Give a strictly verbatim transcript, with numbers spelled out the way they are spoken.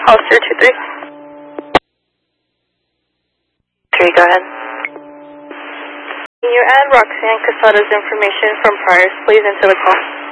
House zero two three. Three, go ahead. Can you add Roxanne Casada's information from priors, please, into the call?